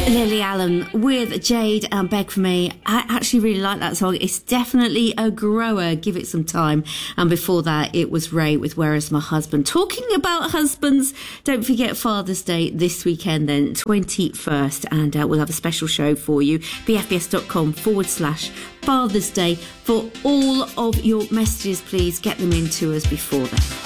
Lily Allen with Jade and Beg For Me. I actually really like that song. It's definitely a grower. Give it some time. And before that, it was Ray with Where Is My Husband. Talking about husbands, don't forget Father's Day this weekend then, 21st. And we'll have a special show for you. bfbs.com/Father's Day. For all of your messages, please get them in to us before then.